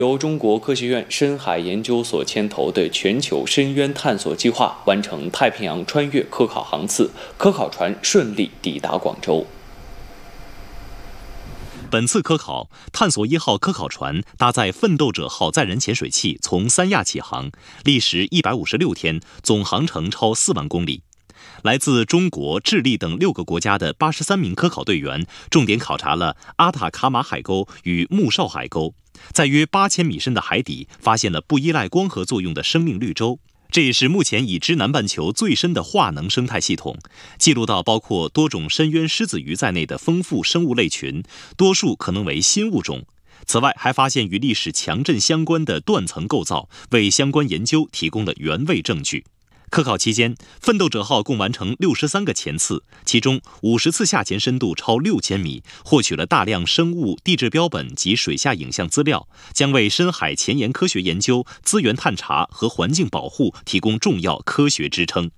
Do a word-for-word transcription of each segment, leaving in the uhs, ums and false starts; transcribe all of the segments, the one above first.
由中国科学院深海研究所牵头的全球深渊探索计划完成太平洋穿越科考航次，科考船顺利抵达广州。 本次科考，探索一号科考船搭载奋斗者号载人潜水器从三亚起航，历时一百五十六天，总航程超四万公里。来自中国、智利等六个国家的八十三名科考队员，重点考察了阿塔卡马海沟与穆绍海沟，在约八千米深的海底发现了不依赖光合作用的生命绿洲。这也是目前已知南半球最深的化能生态系统，记录到包括多种深渊狮子鱼在内的丰富生物类群，多数可能为新物种。此外，还发现与历史强震相关的断层构造，为相关研究提供了原位证据。科考期间，奋斗者号共完成六十三个潜次，其中五十次下潜深度超六千米，获取了大量生物地质标本及水下影像资料，将为深海前沿科学研究、资源探查和环境保护提供重要科学支撑。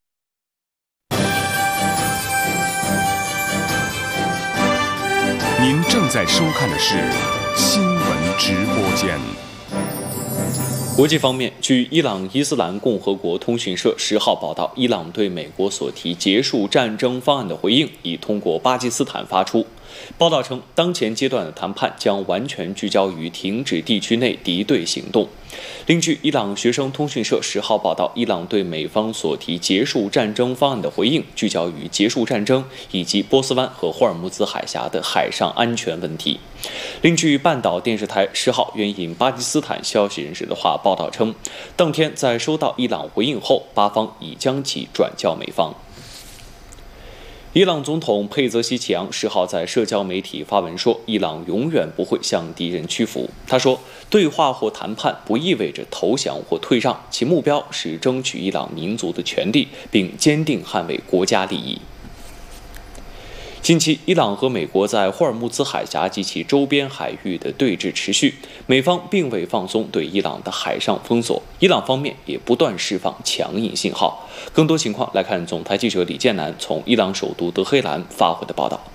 您正在收看的是新闻直播间。 国际方面，据伊朗伊斯兰共和国通讯社十号报道，伊朗对美国所提结束战争方案的回应已通过巴基斯坦发出。报道称，当前阶段的谈判将完全聚焦于停止地区内敌对行动。另据伊朗学生通讯社十号报道，伊朗对美方所提结束战争方案的回应聚焦于结束战争以及波斯湾和霍尔木兹海峡的海上安全问题。另据半岛电视台十号援引巴基斯坦消息人士的话报道称，当天在收到伊朗回应后，巴方已将其转交美方。伊朗总统佩泽西奇扬十号在社交媒体发文说，伊朗永远不会向敌人屈服。他说，对话或谈判不意味着投降或退让，其目标是争取伊朗民族的权利，并坚定捍卫国家利益。近期，伊朗和美国在霍尔木兹海峡及其周边海域的对峙持续，美方并未放松对伊朗的海上封锁，伊朗方面也不断释放强硬信号。更多情况来看总台记者李建南从伊朗首都德黑兰发回的报道。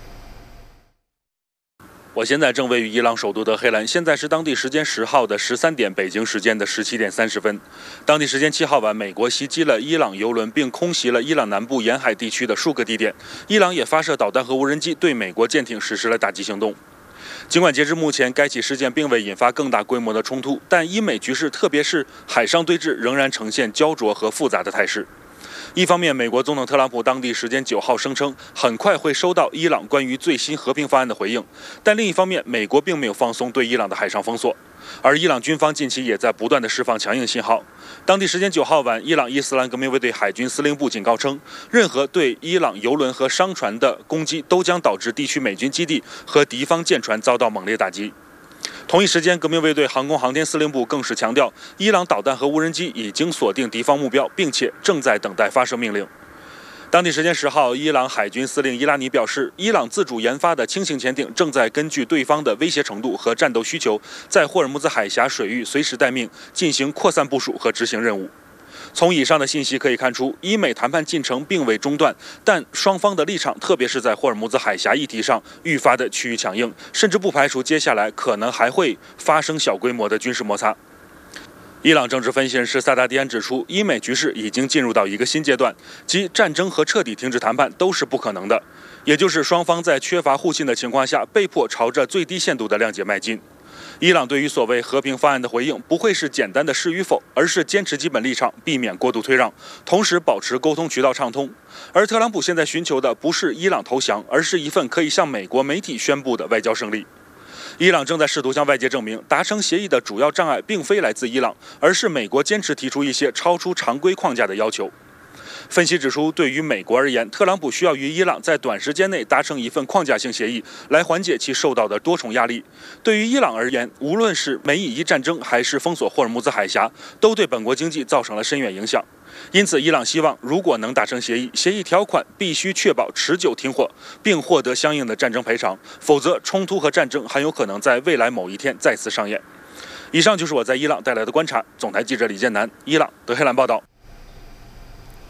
我现在正位于伊朗首都德黑兰，现在是当地时间十号的十三点，北京时间的十七点三十分。当地时间七号晚，美国袭击了伊朗油轮，并空袭了伊朗南部沿海地区的数个地点。伊朗也发射导弹和无人机对美国舰艇实施了打击行动。尽管截至目前，该起事件并未引发更大规模的冲突，但伊美局势，特别是海上对峙，仍然呈现焦灼和复杂的态势。一方面，美国总统特朗普当地时间九号声称，很快会收到伊朗关于最新和平方案的回应，但另一方面，美国并没有放松对伊朗的海上封锁，而伊朗军方近期也在不断的释放强硬信号。当地时间九号晚，伊朗伊斯兰革命卫队海军司令部警告称，任何对伊朗油轮和商船的攻击都将导致地区美军基地和敌方舰船遭到猛烈打击。同一时间，革命卫队航空航天司令部更是强调，伊朗导弹和无人机已经锁定敌方目标，并且正在等待发射命令。当地时间十号，伊朗海军司令伊拉尼表示，伊朗自主研发的轻型潜艇正在根据对方的威胁程度和战斗需求，在霍尔木兹海峡水域随时待命，进行扩散部署和执行任务。从以上的信息可以看出，伊美谈判进程并未中断，但双方的立场，特别是在霍尔木兹海峡议题上愈发的趋于强硬，甚至不排除接下来可能还会发生小规模的军事摩擦。伊朗政治分析人士萨达迪安指出，伊美局势已经进入到一个新阶段，即战争和彻底停止谈判都是不可能的，也就是双方在缺乏互信的情况下，被迫朝着最低限度的谅解迈进。伊朗对于所谓和平方案的回应不会是简单的是与否，而是坚持基本立场，避免过度退让，同时保持沟通渠道畅通。而特朗普现在寻求的不是伊朗投降，而是一份可以向美国媒体宣布的外交胜利。伊朗正在试图向外界证明，达成协议的主要障碍并非来自伊朗，而是美国坚持提出一些超出常规框架的要求。分析指出，对于美国而言，特朗普需要与伊朗在短时间内达成一份框架性协议，来缓解其受到的多重压力。对于伊朗而言，无论是美以伊战争还是封锁霍尔木兹海峡，都对本国经济造成了深远影响。因此，伊朗希望如果能达成协议，协议条款必须确保持久停火，并获得相应的战争赔偿，否则冲突和战争很有可能在未来某一天再次上演。以上就是我在伊朗带来的观察。总台记者李建南，伊朗德黑兰报道。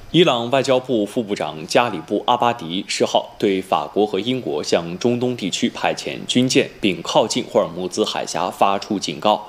伊朗外交部副部长加里布·阿巴迪十号对法国和英国向中东地区派遣军舰并靠近霍尔木兹海峡发出警告，